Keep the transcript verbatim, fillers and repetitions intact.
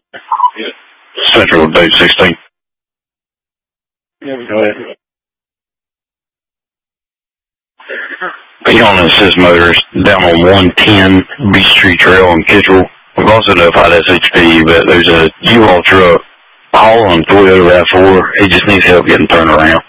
Central Dave sixteen. Yeah, go ahead. Be on assist motors down on one ten Beach Street Trail in Kittrell. We've also notified S H P, but there's a U-Haul truck hauling Toyota RAV four. He just needs help getting turned around.